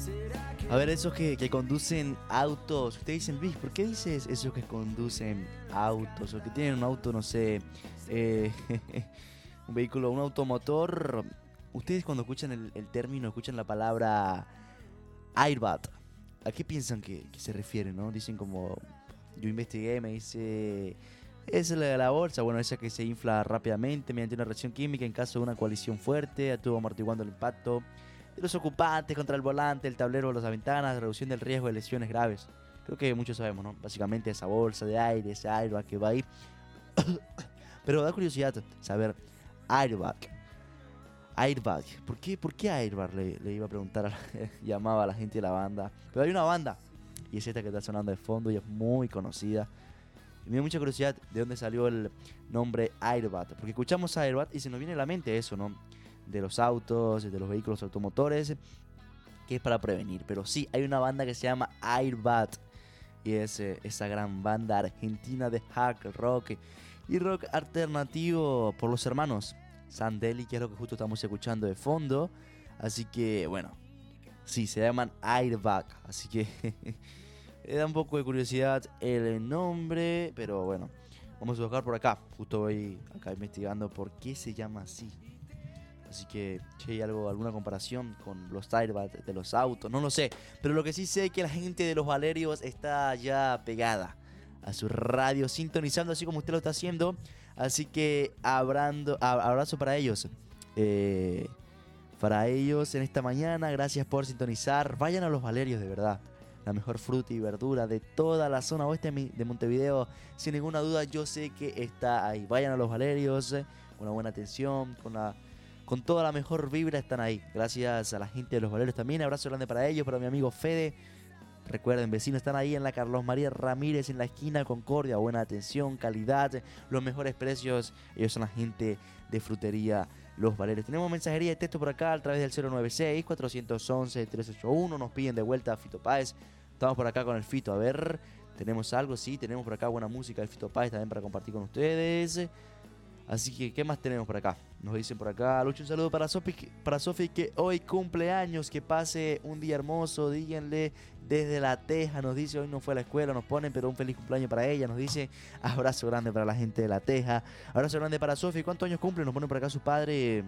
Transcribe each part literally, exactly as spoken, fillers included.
A ver, esos que, que conducen autos. Ustedes dicen, Luis, ¿por qué dices esos que conducen autos? O que tienen un auto, no sé, eh, un vehículo, un automotor. Ustedes cuando escuchan el, el término, escuchan la palabra airbag, ¿a qué piensan que, que se refiere, no? Dicen como, yo investigué, me dice, esa es la de la bolsa, bueno, esa que se infla rápidamente mediante una reacción química en caso de una colisión fuerte, estuvo amortiguando el impacto de los ocupantes contra el volante, el tablero, las ventanas, reducción del riesgo de lesiones graves. Creo que muchos sabemos, ¿no? Básicamente esa bolsa de aire, ese airbag que va ahí. Pero da curiosidad saber airbag. Airbag. ¿Por qué, por qué airbag? Le, le iba a preguntar, a la, llamaba a la gente de la banda. Pero hay una banda, y es esta que está sonando de fondo y es muy conocida. Y me dio mucha curiosidad de dónde salió el nombre airbag. Porque escuchamos airbag y se nos viene a la mente eso, ¿no? De los autos, de los vehículos automotores, que es para prevenir. Pero sí, hay una banda que se llama Airbag, y es eh, esa gran banda argentina de hard rock y rock alternativo por los hermanos Sandelli, que es lo que justo estamos escuchando de fondo. Así que, bueno, sí, se llaman Airbag. Así que me da un poco de curiosidad el nombre, pero bueno, vamos a buscar por acá. Justo voy acá investigando por qué se llama así. Así que, si hay algo, alguna comparación con los airbags de los autos, no lo sé. Pero lo que sí sé es que la gente de los Valerios está ya pegada a su radio, sintonizando así como usted lo está haciendo. Así que, abrando, abrazo para ellos. Eh, para ellos en esta mañana, gracias por sintonizar. Vayan a los Valerios, de verdad. La mejor fruta y verdura de toda la zona oeste de Montevideo. Sin ninguna duda, yo sé que está ahí. Vayan a los Valerios, con una buena atención, con la... con toda la mejor vibra están ahí. Gracias a la gente de los Valerios también. Abrazo grande para ellos, para mi amigo Fede. Recuerden, vecinos, están ahí en la Carlos María Ramírez, en la esquina Concordia. Buena atención, calidad, los mejores precios. Ellos son la gente de frutería Los Valerios. Tenemos mensajería de texto por acá a través del cero nueve seis, cuatro once, tres ocho uno. Nos piden de vuelta a Fito Páez. Estamos por acá con el Fito. A ver, ¿tenemos algo? Sí, tenemos por acá buena música del Fito Páez también para compartir con ustedes. Así que, ¿qué más tenemos por acá? Nos dicen por acá, Lucho, un saludo para Sofi, para Sofi que hoy cumple años, que pase un día hermoso, díganle desde La Teja, nos dice, hoy no fue a la escuela, nos ponen, pero un feliz cumpleaños para ella, nos dice, abrazo grande para la gente de La Teja, abrazo grande para Sofi, ¿cuántos años cumple? Nos pone por acá su padre,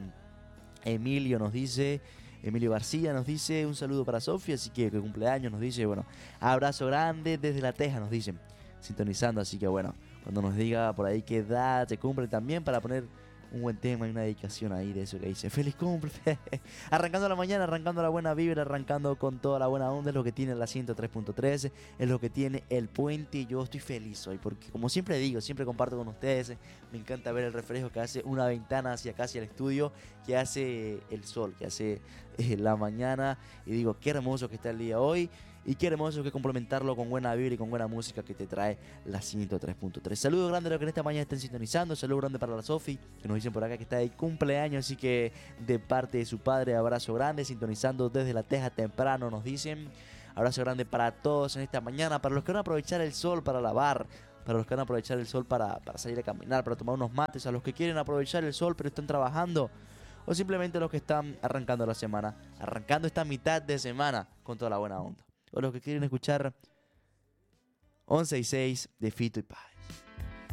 Emilio, nos dice, Emilio García nos dice, un saludo para Sofi, así que que cumpleaños, nos dice, bueno, abrazo grande desde La Teja, nos dicen, sintonizando, así que bueno, cuando nos diga por ahí qué edad se cumple también para poner un buen tema y una dedicación ahí de eso que dice feliz cumple. Arrancando la mañana, arrancando la buena vibra, arrancando con toda la buena onda, es lo que tiene la ciento tres punto tres, es lo que tiene el puente, y yo estoy feliz hoy porque, como siempre digo, siempre comparto con ustedes, me encanta ver el reflejo que hace una ventana hacia acá, hacia el estudio, que hace el sol, que hace eh, la mañana, y digo, qué hermoso que está el día hoy. Y qué hermoso que complementarlo con buena vibra y con buena música que te trae la ciento tres punto tres. Saludos grandes a los que en esta mañana estén sintonizando. Saludos grande para la Sofi, que nos dicen por acá que está de cumpleaños. Así que de parte de su padre, abrazo grande. Sintonizando desde La Teja temprano, nos dicen. Abrazo grande para todos en esta mañana. Para los que van a aprovechar el sol para lavar. Para los que van a aprovechar el sol para, para salir a caminar, para tomar unos mates. A los que quieren aprovechar el sol pero están trabajando. O simplemente los que están arrancando la semana. Arrancando esta mitad de semana con toda la buena onda. O los que quieren escuchar once y seis de Fito y Páez.